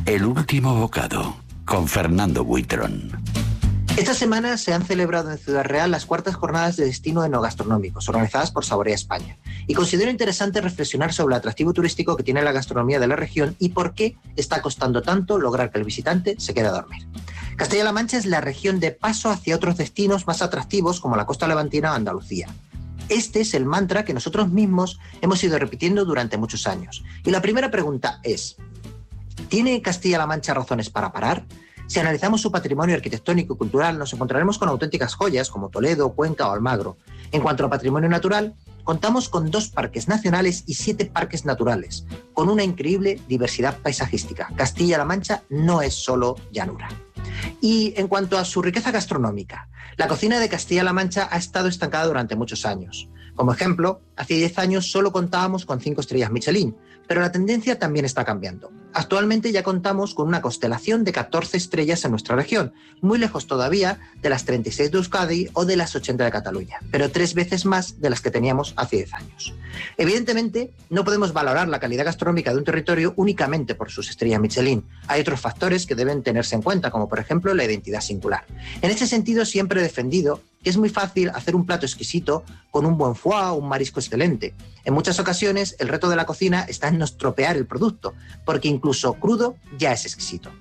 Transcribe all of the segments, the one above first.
El último bocado, con Fernando Buitrón. Esta semana se han celebrado en Ciudad Real las cuartas jornadas de destino enogastronómicos, organizadas por Saborea España. Y considero interesante reflexionar sobre el atractivo turístico que tiene la gastronomía de la región y por qué está costando tanto lograr que el visitante se quede a dormir. Castilla-La Mancha es la región de paso hacia otros destinos más atractivos como la costa levantina o Andalucía. Este es el mantra que nosotros mismos hemos ido repitiendo durante muchos años. Y la primera pregunta es, ¿tiene Castilla-La Mancha razones para parar? Si analizamos su patrimonio arquitectónico y cultural, nos encontraremos con auténticas joyas como Toledo, Cuenca o Almagro. En cuanto a patrimonio natural, contamos con 2 parques nacionales y 7 parques naturales, con una increíble diversidad paisajística. Castilla-La Mancha no es solo llanura. Y en cuanto a su riqueza gastronómica, la cocina de Castilla-La Mancha ha estado estancada durante muchos años. Como ejemplo, hace 10 años solo contábamos con 5 estrellas Michelin, pero la tendencia también está cambiando. Actualmente ya contamos con una constelación de 14 estrellas en nuestra región, muy lejos todavía de las 36 de Euskadi o de las 80 de Cataluña, pero 3 veces más de las que teníamos hace 10 años. Evidentemente, no podemos valorar la calidad gastronómica de un territorio únicamente por sus estrellas Michelin. Hay otros factores que deben tenerse en cuenta, como por ejemplo la identidad singular. En este sentido, siempre he defendido que es muy fácil hacer un plato exquisito con un buen foie o un marisco excelente. En muchas ocasiones, el reto de la cocina está en no estropear el producto, porque incluso crudo ya es exquisito.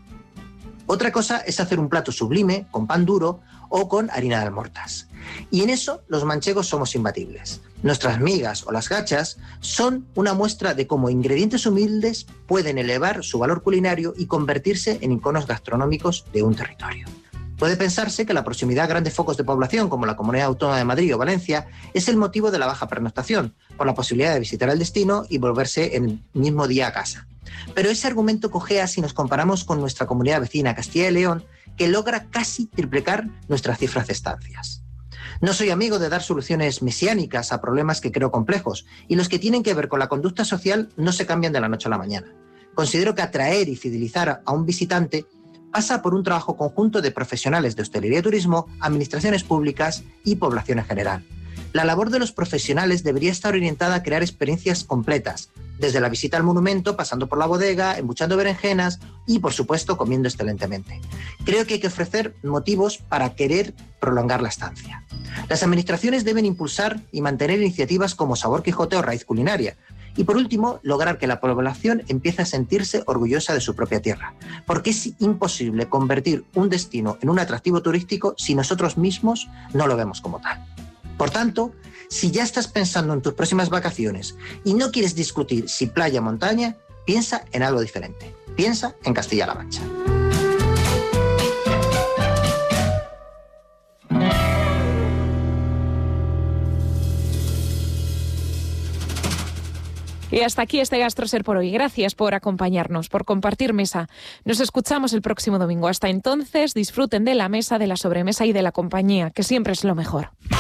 Otra cosa es hacer un plato sublime con pan duro o con harina de almortas. Y en eso los manchegos somos imbatibles. Nuestras migas o las gachas son una muestra de cómo ingredientes humildes pueden elevar su valor culinario y convertirse en iconos gastronómicos de un territorio. Puede pensarse que la proximidad a grandes focos de población como la Comunidad Autónoma de Madrid o Valencia es el motivo de la baja pernoctación, por la posibilidad de visitar el destino y volverse en el mismo día a casa. Pero ese argumento cojea si nos comparamos con nuestra comunidad vecina Castilla y León, que logra casi triplicar nuestras cifras de estancias. No soy amigo de dar soluciones mesiánicas a problemas que creo complejos, y los que tienen que ver con la conducta social no se cambian de la noche a la mañana. Considero que atraer y fidelizar a un visitante pasa por un trabajo conjunto de profesionales de hostelería y turismo, administraciones públicas y población en general. La labor de los profesionales debería estar orientada a crear experiencias completas, desde la visita al monumento, pasando por la bodega, embuchando berenjenas y, por supuesto, comiendo excelentemente. Creo que hay que ofrecer motivos para querer prolongar la estancia. Las administraciones deben impulsar y mantener iniciativas como Sabor Quijote o Raíz Culinaria. Y por último, lograr que la población empiece a sentirse orgullosa de su propia tierra, porque es imposible convertir un destino en un atractivo turístico si nosotros mismos no lo vemos como tal. Por tanto, si ya estás pensando en tus próximas vacaciones y no quieres discutir si playa o montaña, piensa en algo diferente. Piensa en Castilla-La Mancha. Y hasta aquí este GastroSer por hoy. Gracias por acompañarnos, por compartir mesa. Nos escuchamos el próximo domingo. Hasta entonces, disfruten de la mesa, de la sobremesa y de la compañía, que siempre es lo mejor.